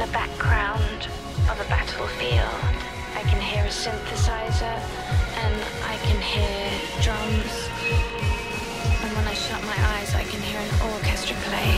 background of a battlefield. I can hear a synthesizer and I can hear drums. And when I shut my eyes, I can hear an orchestra play.